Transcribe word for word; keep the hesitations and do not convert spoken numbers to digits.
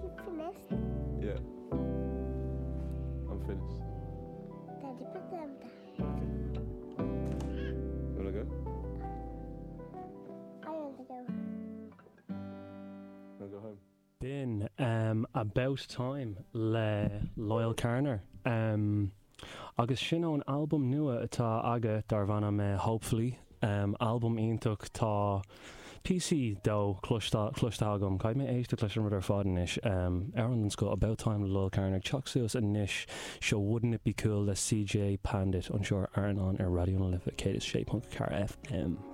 you finished? Yeah. I'm finished. Daddy, put them down. Okay. You wanna go? I want to go. Wanna go home? Been um, about time le Loyal Carner. Um, agus sin an album nua atá aga dar bhanna me Hopefully. Um, album ionach tá P C dó clustágam caiid mé éiste cluisiir mar ar fádan is um, Aaron go About Time le Loyal Carner Choxios a nish show Wouldn't It Be Cool le C J Pandit an sure Aaron on ar radio na lifa cé is shape Car F M.